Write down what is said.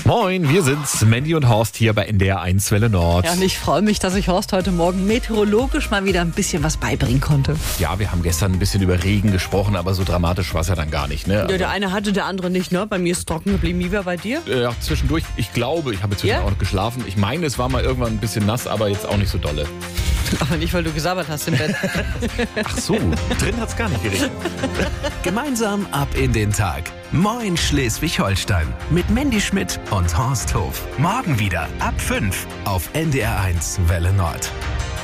Moin, wir sind's, Mandy und Horst hier bei NDR 1 Welle Nord. Ja, und ich freue mich, dass ich Horst heute Morgen meteorologisch mal wieder ein bisschen was beibringen konnte. Ja, wir haben gestern ein bisschen über Regen gesprochen, aber so dramatisch war es ja dann gar nicht. Ne? Ja, der eine hatte, der andere nicht, ne? Bei mir ist es trocken geblieben. Wie war bei dir? Ja, zwischendurch, ich glaube, ich habe zwischendurch auch noch geschlafen. Ich meine, es war mal irgendwann ein bisschen nass, aber jetzt auch nicht so dolle. Aber nicht, weil du gesabbert hast im Bett. Ach so, drin hat's gar nicht geregnet. Gemeinsam ab in den Tag. Moin Schleswig-Holstein mit Mandy Schmidt und Horst Hof. Morgen wieder ab 5 auf NDR 1 Welle Nord.